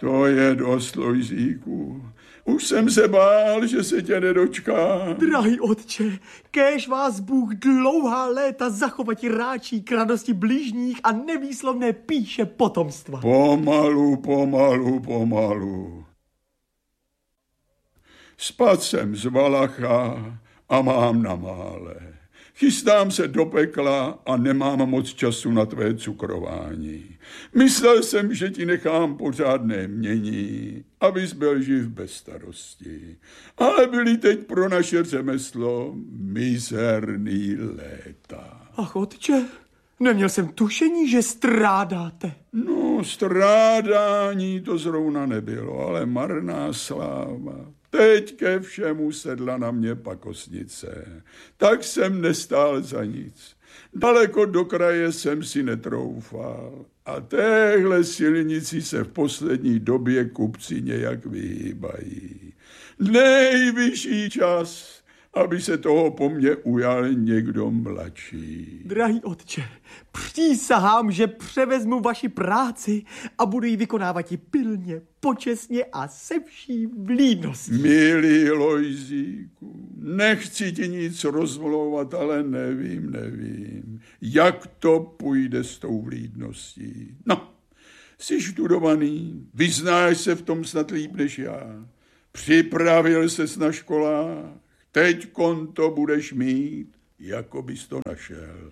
To je dost, Lojzíku. Už jsem se bál, že se tě nedočká. Drahý otče, kéž vás Bůh dlouhá léta zachovati ráčí k radosti blížních a nevýslovné píše potomstva. Pomalu. Spad jsem z Valacha a mám na mále. Chystám se do pekla a nemám moc času na tvé cukrování. Myslel jsem, že ti nechám pořádné mění, abys byl živ bez starosti. Ale byly teď pro naše řemeslo mizerný léta. Ach, otče, neměl jsem tušení, že strádáte. No, strádání to zrovna nebylo, ale marná sláva. Teď ke všemu sedla na mě pakosnice. Tak jsem nestál za nic. Daleko do kraje jsem si netroufal. A téhle silnici se v poslední době kupci nějak vyhýbají. Nejvyšší čas, aby se toho po mně ujal někdo mladší. Drahý otče, přísahám, že převezmu vaši práci a budu ji vykonávat i pilně, počestně a se vší vlídností. Milý Lojzíku, nechci ti nic rozmlouvat, ale nevím, jak to půjde s tou vlídností. No, jsi študovaný, vyznáš se v tom snad líp než já. Připravil ses na školách, teďkon to budeš mít, jako bys to našel.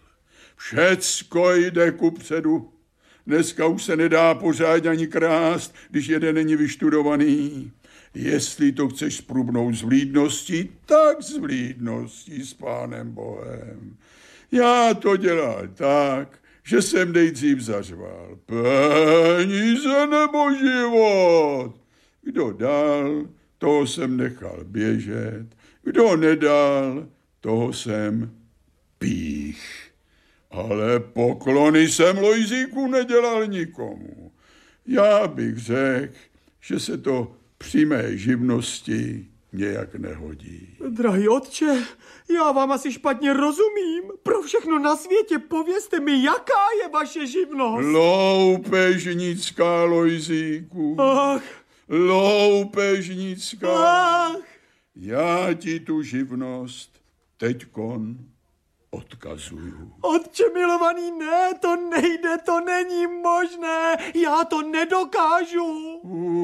Všecko jde kupředu. Dneska už se nedá pořádně ani krást, když jeden není vyštudovaný. Jestli to chceš sprubnout s vlídností, tak s vlídností, s Pánem Bohem. Já to dělal tak, že jsem nejdřív zařval. Peníze nebo život? Kdo dal, toho jsem nechal běžet. Kdo nedal, toho jsem pích. Ale poklony jsem, Lojzíku, nedělal nikomu. Já bych řekl, že se to při mé živnosti nějak nehodí. Drahý otče, já vám asi špatně rozumím. Pro všechno na světě povězte mi, jaká je vaše živnost. Loupežnická, Lojzíku. Ach. Loupežnická. Ach. Já ti tu živnost teďkon odkazuju. Otče milovaný, ne, to nejde, to není možné, já to nedokážu.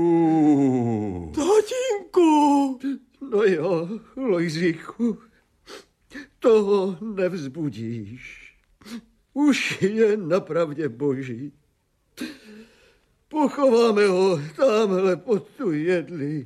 Tatínku. No jo, Lojzíku, toho nevzbudíš. Už je napravdě boží. Pochováme ho tamhle pod tu jedli.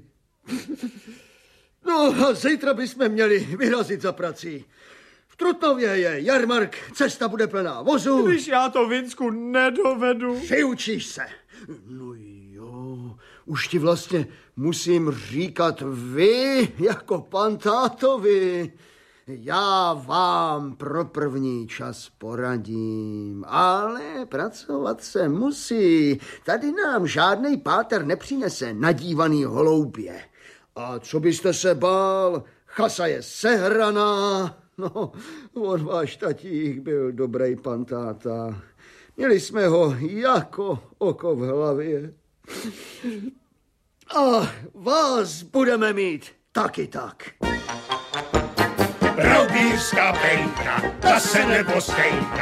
No a zítra bychom měli vyrazit za prací. V Trutnově je jarmark, cesta bude plná vozu. Když já to, Vinsku, nedovedu. Přiučíš se. No jo, už ti vlastně musím říkat vy, jako pan tátovi. Já vám pro první čas poradím, ale pracovat se musí. Tady nám žádnej páter nepřinese nadívaný holoubě. A co byste se bál, chasa je sehraná. No, on váš tatík byl dobrý pan táta. Měli jsme ho jako oko v hlavě. A vás budeme mít taky tak. Proudýřská pejka, ta se nebo stejka,